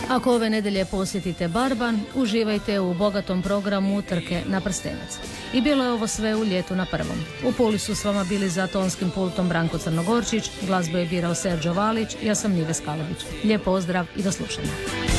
Ako ove nedelje posjetite Barban, uživajte u bogatom programu trke na prstenac. I bilo je ovo sve u Ljetu na prvom. U Puli su s vama bili za tonskim pultom Branko Crnogorčić, glazbu je birao Serđo Valić, ja sam Nive Skalović. Lijep pozdrav i do slušanja.